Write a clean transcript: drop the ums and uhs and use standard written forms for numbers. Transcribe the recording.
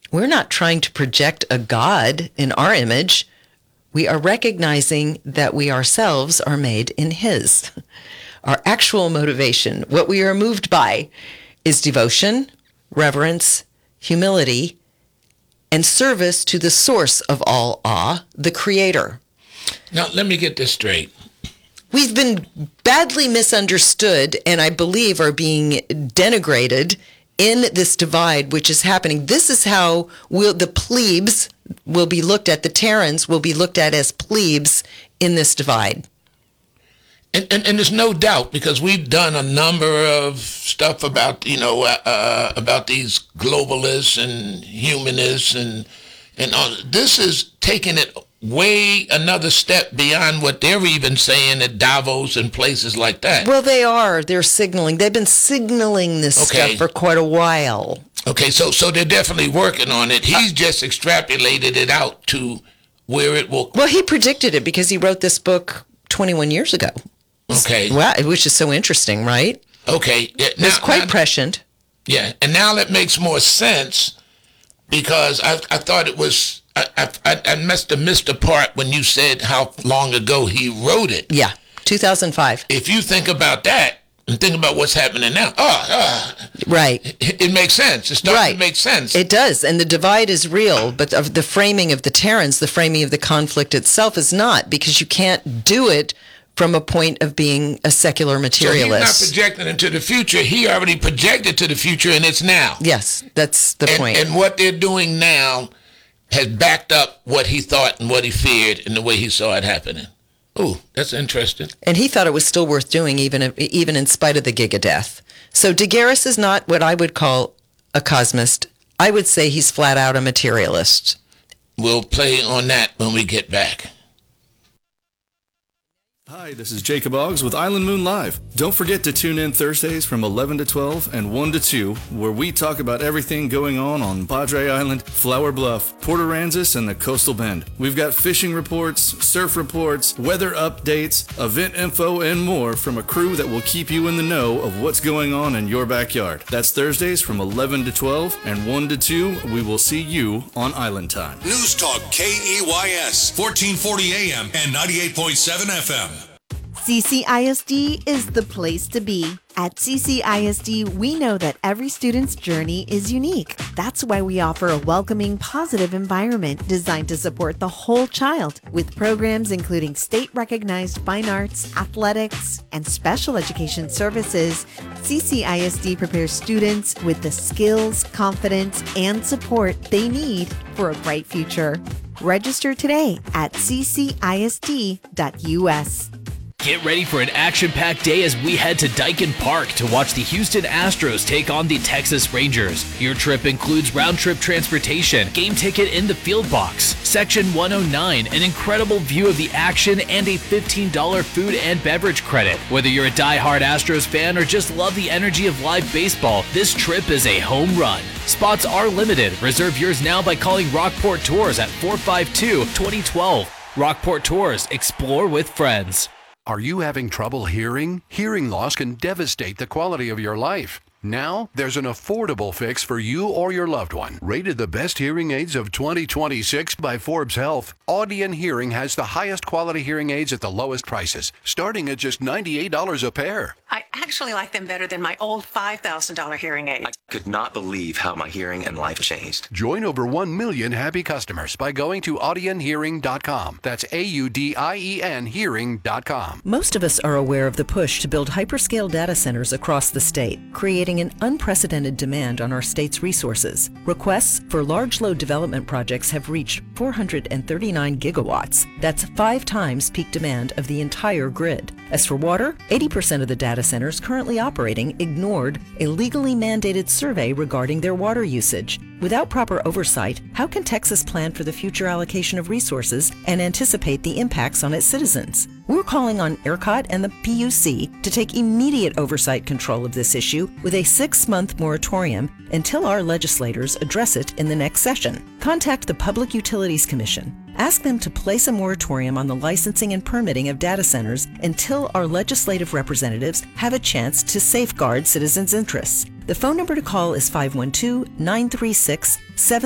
We're not trying to project a God in our image. We are recognizing that we ourselves are made in His. Our actual motivation, what we are moved by, is devotion, reverence, humility, and service to the source of all awe, the Creator. Now, let me get this straight. We've been badly misunderstood and I believe are being denigrated in this divide which is happening. This is how the plebes will be looked at, the Terrans will be looked at as plebes in this divide. And there's no doubt, because we've done a number of stuff about, about these globalists and humanists and all. This is taking it way another step beyond what they're even saying at Davos and places like that. Well, they are. They're signaling. They've been signaling this stuff for quite a while. Okay, so they're definitely working on it. He's just extrapolated it out to where it will. Well, he predicted it because he wrote this book 21 years ago. Okay. Wow, which is so interesting, right? Okay. It's quite prescient. Yeah, and now that makes more sense, because I thought it was, I must have missed a part when you said how long ago he wrote it. Yeah, 2005. If you think about that and think about what's happening now, right, it makes sense. It's starting to make sense. It does, and the divide is real, but of the framing of the Terrans, the framing of the conflict itself is not, because you can't do it from a point of being a secular materialist. So he's not projecting into the future. He already projected to the future, and it's now. Yes, that's the point. And what they're doing now has backed up what he thought and what he feared and the way he saw it happening. Oh, that's interesting. And he thought it was still worth doing, even in spite of the gigadeath. So Daguerres is not what I would call a cosmist. I would say he's flat out a materialist. We'll play on that when we get back. Hi, this is Jacob Oggs with Island Moon Live. Don't forget to tune in Thursdays from 11 to 12 and 1 to 2, where we talk about everything going on Padre Island, Flower Bluff, Port Aransas, and the Coastal Bend. We've got fishing reports, surf reports, weather updates, event info, and more from a crew that will keep you in the know of what's going on in your backyard. That's Thursdays from 11 to 12 and 1 to 2. We will see you on Island Time. News Talk KEYS, 1440 AM and 98.7 FM. CCISD is the place to be. At CCISD, we know that every student's journey is unique. That's why we offer a welcoming, positive environment designed to support the whole child, with programs including state-recognized fine arts, athletics, and special education services. CCISD prepares students with the skills, confidence, and support they need for a bright future. Register today at ccisd.us. Get ready for an action-packed day as we head to Daikin Park to watch the Houston Astros take on the Texas Rangers. Your trip includes round-trip transportation, game ticket in the field box, Section 109, an incredible view of the action, and a $15 food and beverage credit. Whether you're a die-hard Astros fan or just love the energy of live baseball, this trip is a home run. Spots are limited. Reserve yours now by calling Rockport Tours at 452-2012. Rockport Tours. Explore with friends. Are you having trouble hearing? Hearing loss can devastate the quality of your life. Now, there's an affordable fix for you or your loved one. Rated the best hearing aids of 2026 by Forbes Health, Audion Hearing has the highest quality hearing aids at the lowest prices, starting at just $98 a pair. I actually like them better than my old $5,000 hearing aid. I could not believe how my hearing and life changed. Join over 1 million happy customers by going to audionhearing.com. That's AUDIEN hearing.com. Most of us are aware of the push to build hyperscale data centers across the state, creating an unprecedented demand on our state's resources. Requests for large load development projects have reached 439 gigawatts. That's 5 times peak demand of the entire grid. As for water, 80% of the data centers currently operating ignored a legally mandated survey regarding their water usage. Without proper oversight, how can Texas plan for the future allocation of resources and anticipate the impacts on its citizens? We're calling on ERCOT and the PUC to take immediate oversight control of this issue with a 6-month moratorium until our legislators address it in the next session. Contact the Public Utilities Commission. Ask them to place a moratorium on the licensing and permitting of data centers until our legislative representatives have a chance to safeguard citizens' interests. The phone number to call is 512-936-7